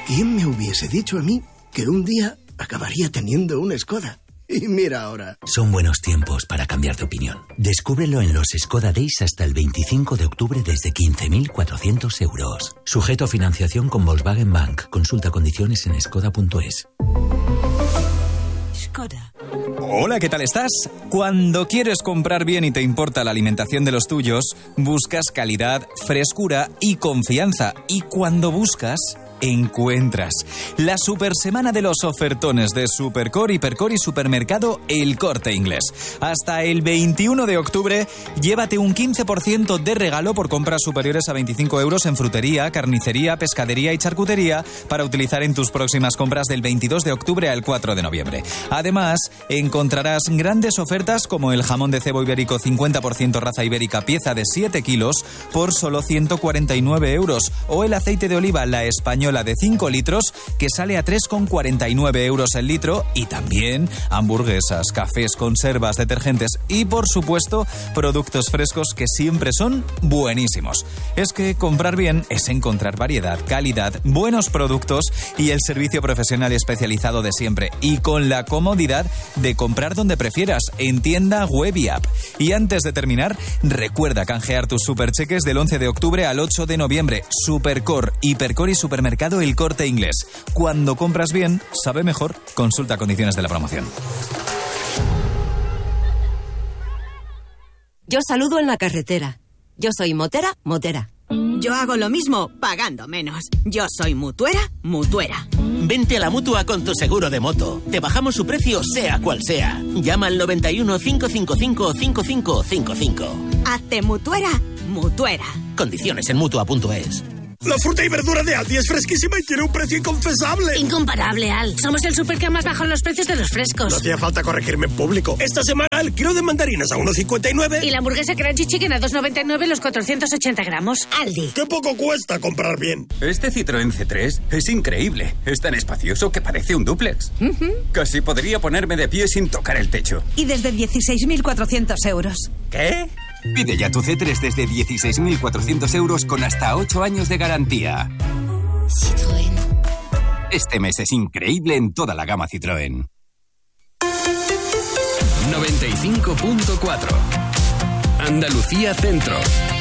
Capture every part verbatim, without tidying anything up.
¿Quién me hubiese dicho a mí que un día acabaría teniendo una Skoda? Y mira ahora. Son buenos tiempos para cambiar de opinión. Descúbrelo en los Skoda Days hasta el veinticinco de octubre desde quince mil cuatrocientos euros. Sujeto a financiación con Volkswagen Bank. Consulta condiciones en skoda punto es. Skoda. Hola, ¿qué tal estás? Cuando quieres comprar bien y te importa la alimentación de los tuyos, buscas calidad, frescura y confianza. Y cuando buscas, encuentras. La super semana de los ofertones de Supercor, Hipercor y Supermercado El Corte Inglés. Hasta el veintiuno de octubre, llévate un quince por ciento de regalo por compras superiores a veinticinco euros en frutería, carnicería, pescadería y charcutería para utilizar en tus próximas compras del veintidós de octubre al cuatro de noviembre. Además, encontrarás grandes ofertas como el jamón de cebo ibérico cincuenta por ciento raza ibérica pieza de siete kilos por solo ciento cuarenta y nueve euros o el aceite de oliva La Española de cinco litros que sale a tres con cuarenta y nueve euros el litro, y también hamburguesas, cafés, conservas, detergentes y por supuesto productos frescos que siempre son buenísimos. Es que comprar bien es encontrar variedad, calidad, buenos productos y el servicio profesional y especializado de siempre, y con la comodidad de comprar donde prefieras, en tienda, web y app. Y antes de terminar, recuerda canjear tus supercheques del once de octubre al ocho de noviembre. Supercor, Hipercor y Supermercado El Corte Inglés. Cuando compras bien, sabe mejor. Consulta condiciones de la promoción. Yo saludo en la carretera. Yo soy motera, motera. Yo hago lo mismo, pagando menos. Yo soy mutuera, mutuera. Vente a la Mutua con tu seguro de moto. Te bajamos su precio sea cual sea. Llama al noventa y uno, cinco cinco cinco, cinco cinco cinco cinco. Hazte mutuera, mutuera. Condiciones en mutua punto es. La fruta y verdura de Aldi es fresquísima y tiene un precio inconfesable. Incomparable, Al. Somos el súper que más bajan los precios de los frescos. No hacía falta corregirme en público. Esta semana el kilo de mandarinas a uno cincuenta y nueve. Y la hamburguesa Crunchy Chicken a dos noventa y nueve los cuatrocientos ochenta gramos. Aldi. ¡Qué poco cuesta comprar bien! Este Citroën C tres es increíble. Es tan espacioso que parece un dúplex. Uh-huh. Casi podría ponerme de pie sin tocar el techo. Y desde dieciséis mil cuatrocientos euros. ¿Qué? Pide ya tu C tres desde dieciséis mil cuatrocientos euros con hasta ocho años de garantía. Citroën. Este mes es increíble en toda la gama Citroën. noventa y cinco punto cuatro. Andalucía Centro.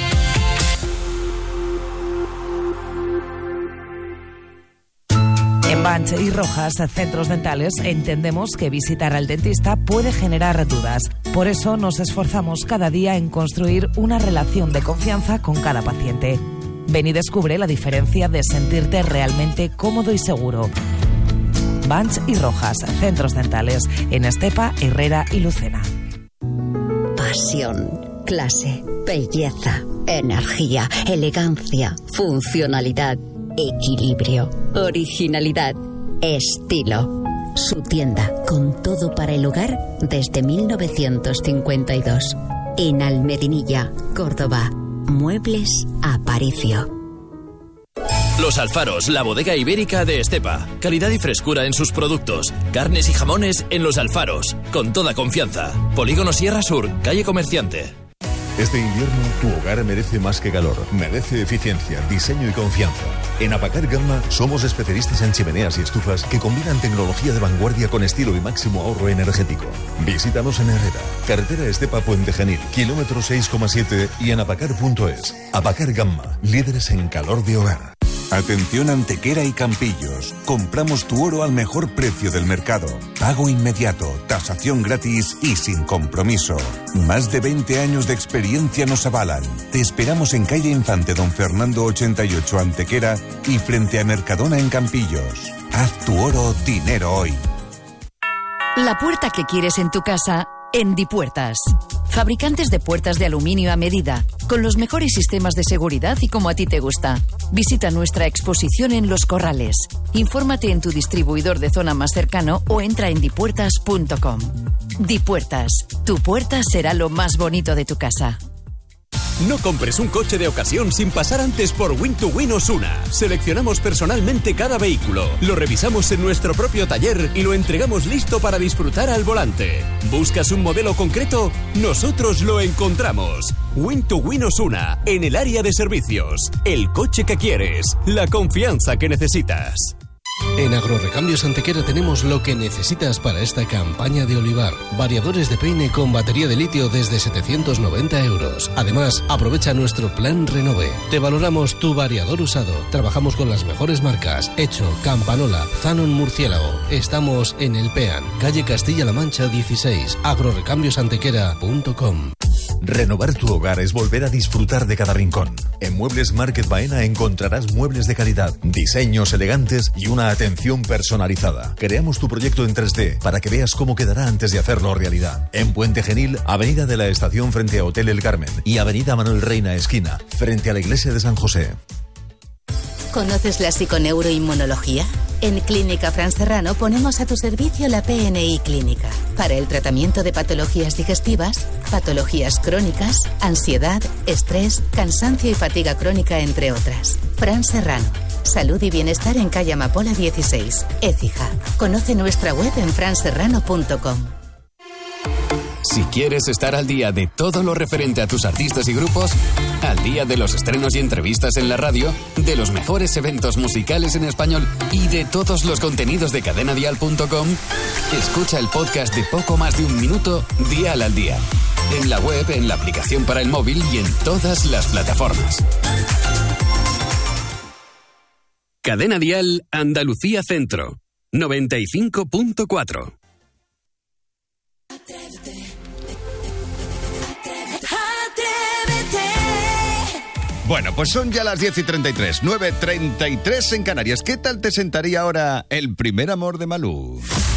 En Banch y Rojas, centros dentales, entendemos que visitar al dentista puede generar dudas. Por eso nos esforzamos cada día en construir una relación de confianza con cada paciente. Ven y descubre la diferencia de sentirte realmente cómodo y seguro. Banch y Rojas, centros dentales, en Estepa, Herrera y Lucena. Pasión, clase, belleza, energía, elegancia, funcionalidad, equilibrio, originalidad, estilo. Su tienda con todo para el hogar desde mil novecientos cincuenta y dos. En Almedinilla, Córdoba. Muebles Aparicio. Los Alfaros, la bodega ibérica de Estepa. Calidad y frescura en sus productos. Carnes y jamones en Los Alfaros. Con toda confianza. Polígono Sierra Sur, calle Comerciante. Este invierno tu hogar merece más que calor, merece eficiencia, diseño y confianza. En Apacar Gamma somos especialistas en chimeneas y estufas que combinan tecnología de vanguardia con estilo y máximo ahorro energético. Visítanos en Herrera, carretera Estepa Puente Genil, kilómetro seis coma siete y en apacar punto es. Apacar Gamma, líderes en calor de hogar. Atención Antequera y Campillos. Compramos tu oro al mejor precio del mercado. Pago inmediato, tasación gratis y sin compromiso. Más de veinte años de experiencia nos avalan. Te esperamos en calle Infante Don Fernando ochenta y ocho Antequera y frente a Mercadona en Campillos. Haz tu oro dinero hoy. La puerta que quieres en tu casa, en Dipuertas. Fabricantes de puertas de aluminio a medida, con los mejores sistemas de seguridad y como a ti te gusta. Visita nuestra exposición en Los Corrales. Infórmate en tu distribuidor de zona más cercano o entra en dipuertas punto com. Dipuertas, tu puerta será lo más bonito de tu casa. No compres un coche de ocasión sin pasar antes por Win to Win Osuna. Seleccionamos personalmente cada vehículo, lo revisamos en nuestro propio taller y lo entregamos listo para disfrutar al volante. ¿Buscas un modelo concreto? Nosotros lo encontramos. Win to Win Osuna, en el área de servicios. El coche que quieres, la confianza que necesitas. En Agrorecambios Antequera tenemos lo que necesitas para esta campaña de olivar. Variadores de peine con batería de litio desde setecientos noventa euros. Además, aprovecha nuestro plan Renove. Te valoramos tu variador usado. Trabajamos con las mejores marcas. Hecho, Campanola, Zanon Murciélago. Estamos en El Pean, calle Castilla-La Mancha dieciséis. agrorecambios antequera punto com. Renovar tu hogar es volver a disfrutar de cada rincón. En Muebles Market Baena encontrarás muebles de calidad, diseños elegantes y una atención personalizada. Creamos tu proyecto en tres D para que veas cómo quedará antes de hacerlo realidad. En Puente Genil, Avenida de la Estación frente a Hotel El Carmen y Avenida Manuel Reina esquina, frente a la Iglesia de San José. ¿Conoces la psiconeuroinmunología? En Clínica Fran Serrano ponemos a tu servicio la P N I Clínica para el tratamiento de patologías digestivas, patologías crónicas, ansiedad, estrés, cansancio y fatiga crónica, entre otras. Fran Serrano. Salud y bienestar en calle Amapola dieciséis, Écija. Conoce nuestra web en fran serrano punto com. Si quieres estar al día de todo lo referente a tus artistas y grupos, al día de los estrenos y entrevistas en la radio, de los mejores eventos musicales en español y de todos los contenidos de cadena dial punto com, escucha el podcast de poco más de un minuto, Dial al Día. En la web, en la aplicación para el móvil y en todas las plataformas. Cadena Dial Andalucía Centro, noventa y cinco punto cuatro. Bueno, pues son ya las diez y treinta y tres, nueve y treinta y tres en Canarias. ¿Qué tal te sentaría ahora El primer amor de Malú?